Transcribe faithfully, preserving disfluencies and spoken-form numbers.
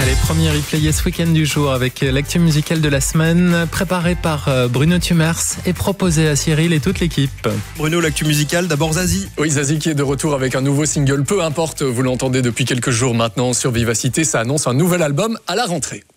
Allez, premier replayé ce week-end du jour avec l'actu musicale de la semaine, préparé par Bruno Tumers et proposé à Cyril et toute l'équipe. Bruno, l'actu musicale, d'abord Zazie. Oui, Zazie qui est de retour avec un nouveau single, peu importe, vous l'entendez depuis quelques jours maintenant sur Vivacité, ça annonce un nouvel album à la rentrée.